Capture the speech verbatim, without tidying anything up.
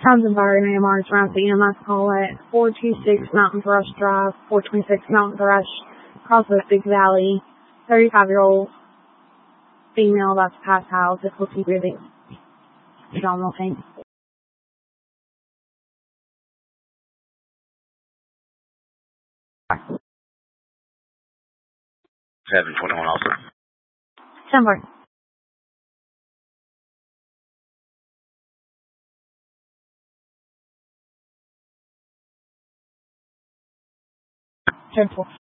Townsend Fire and A M R is around the E M S call at four two six Mountain Thrush Drive, four twenty-six Mountain Thrush, across the Big Valley. thirty-five-year-old female about to pass out, difficulty breathing, abdominal pain. seven twenty-one also. ten four. ten four.